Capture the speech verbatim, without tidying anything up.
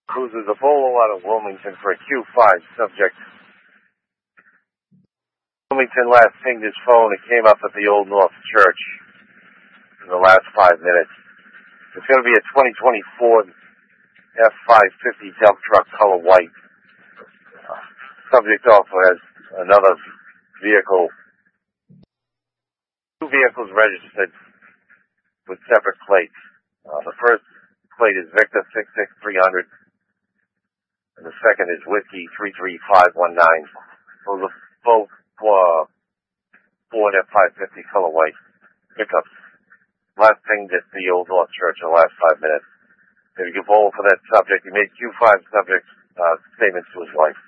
Cruises a bolo out of Wilmington for a Q five subject. Wilmington last pinged his phone. It came up at the Old North Church in the last five minutes. It's going to be a twenty twenty-four F five fifty dump truck, color white. Uh, subject also has another vehicle, two vehicles registered with separate plates. Uh, the first plate is Victor six six three hundred, and the second is Whiskey three three five one nine. Those are both uh, Ford F five fifty color white pickups. Last thing at the Old North Church in the last five minutes. If you give all for that subject, he made Q five subject uh, statements to his wife.